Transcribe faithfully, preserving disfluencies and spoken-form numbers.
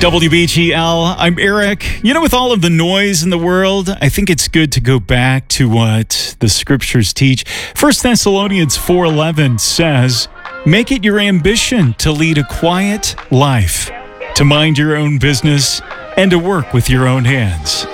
W B G L, I'm Eric. You know, with all of the noise in the world, I think it's good to go back to what the scriptures teach. First Thessalonians four eleven says, "Make it your ambition to lead a quiet life, to mind your own business, and to work with your own hands."